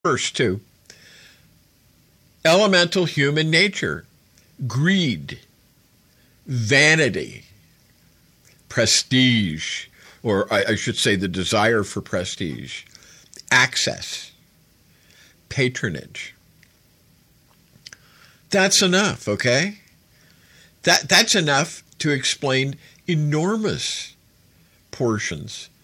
First, too, elemental human nature, greed, vanity, prestige, or I should say the desire for prestige, access, patronage. That's enough, okay? That's enough to explain enormous portions